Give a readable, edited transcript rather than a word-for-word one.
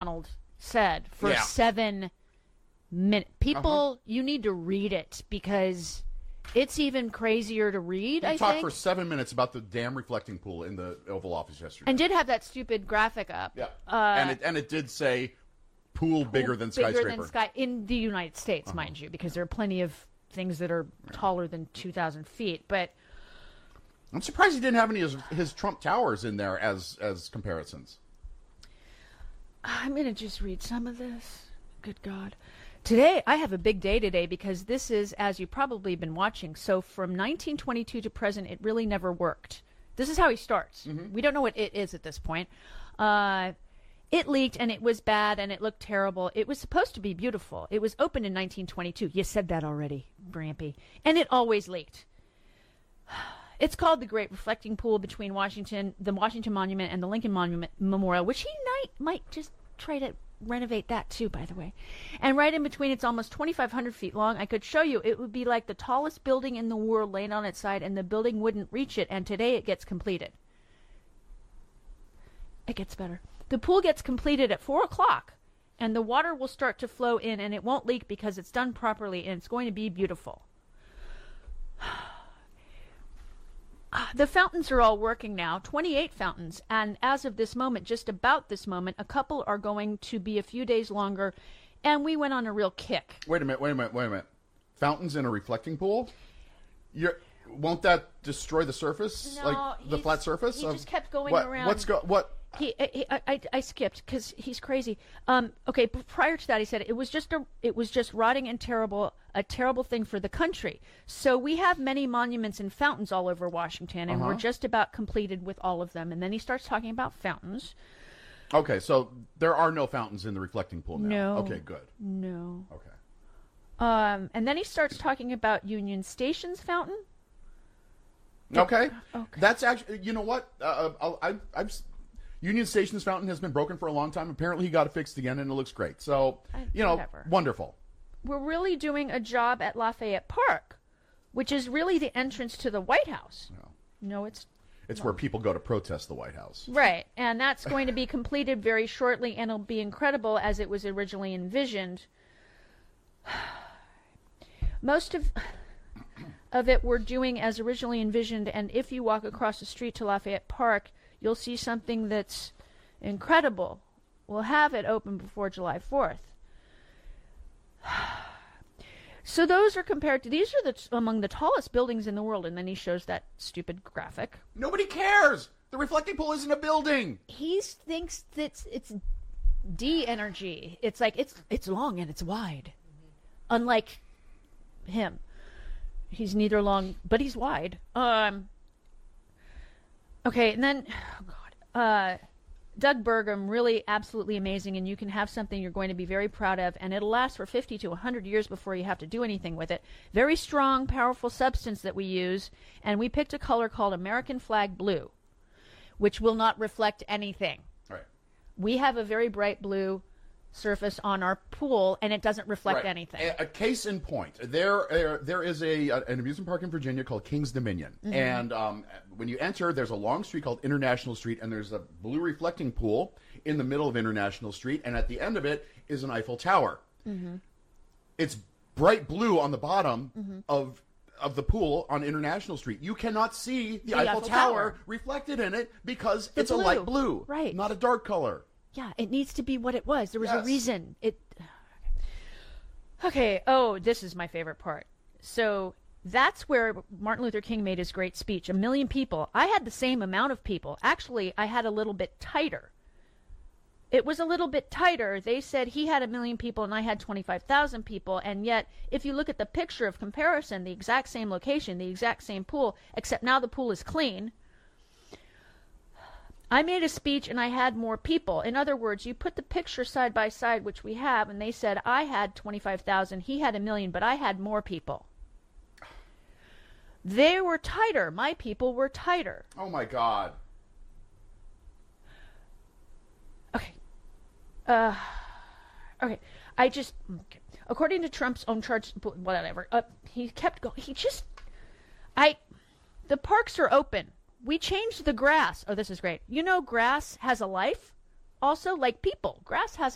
Donald said for 7 minutes. People, you need to read it because it's even crazier to read, I think. He talked for 7 minutes about the damn reflecting pool in the Oval Office yesterday. And did have that stupid graphic up. Yeah. And it did say pool bigger than skyscraper. Bigger than in the United States, mind you, because there are plenty of things that are taller than 2,000 feet. But I'm surprised he didn't have any of his Trump Towers in there as comparisons. I'm going to just read some of this. Good God. Today, I have a big day today because this is, as you've probably been watching, so from 1922 to present, it really never worked. This is how he starts. We don't know what it is at this point. It leaked, and it was bad, and it looked terrible. It was supposed to be beautiful. It was opened in 1922. You said that already, Brampy. And it always leaked. It's called the Great Reflecting Pool between the Washington Monument and the Lincoln Monument Memorial, which he might just try to renovate that too, by the way. And right in between, it's almost 2,500 feet long. I could show you. It would be like the tallest building in the world laying on its side, and the building wouldn't reach it, and today it gets completed. It gets better. The pool gets completed at 4 o'clock, and the water will start to flow in, and it won't leak because it's done properly, and it's going to be beautiful. The fountains are all working now, 28 fountains, and as of this moment, just about this moment, a couple are going to be a few days longer, and we went on a real kick. Wait a minute. Fountains in a reflecting pool? Won't that destroy the surface? No, like the flat surface? He just kept going around. I skipped because he's crazy. Okay, prior to that, he said it was just rotting and a terrible thing for the country. So we have many monuments and fountains all over Washington, and we're just about completed with all of them. And then he starts talking about fountains. Okay, so there are no fountains in the reflecting pool now. No. Okay, good. No. Okay. And then he starts talking about Union Station's fountain. Okay. That's actually, you know what? Union Station's fountain has been broken for a long time. Apparently he got it fixed again, and it looks great. So, whatever. Wonderful. We're really doing a job at Lafayette Park, which is really the entrance to the White House. No, it's where people go to protest the White House. Right, and that's going to be completed very shortly, and it'll be incredible as it was originally envisioned. Most of it we're doing as originally envisioned, and if you walk across the street to Lafayette Park, you'll see something that's incredible. We'll have it open before July 4th. So those are compared to, these are among the tallest buildings in the world, and then he shows that stupid graphic. Nobody cares! The reflecting pool isn't a building! He thinks that it's D energy. It's like, it's long and it's wide. Unlike him. He's neither long, but he's wide. Okay, and then, Doug Burgum, really absolutely amazing, and you can have something you're going to be very proud of, and it'll last for 50 to 100 years before you have to do anything with it. Very strong, powerful substance that we use, and we picked a color called American Flag Blue, which will not reflect anything. Right. We have a very bright blue surface on our pool, and it doesn't reflect anything. A case in point, there is an amusement park in Virginia called Kings Dominion, and when you enter, there's a long street called International Street, and there's a blue reflecting pool in the middle of International Street, and at the end of it is an Eiffel Tower. It's bright blue on the bottom of the pool on International Street. You cannot see the Eiffel Tower reflected in it because it's a light blue, not a dark color. Yeah, it needs to be what it was. There was a reason. Okay, this is my favorite part. So that's where Martin Luther King made his great speech. 1 million people. I had the same amount of people. Actually, I had a little bit tighter. It was a little bit tighter. They said he had 1 million people and I had 25,000 people. And yet, if you look at the picture of comparison, the exact same location, the exact same pool, except now the pool is clean. I made a speech and I had more people. In other words, you put the picture side by side, which we have, and they said I had 25,000, he had 1 million, but I had more people. They were tighter. My people were tighter. Oh my God. Okay. Okay. According to Trump's own charts, whatever, he kept going. The parks are open. We changed the grass. Oh, this is great. You know, grass has a life. Also, like people, grass has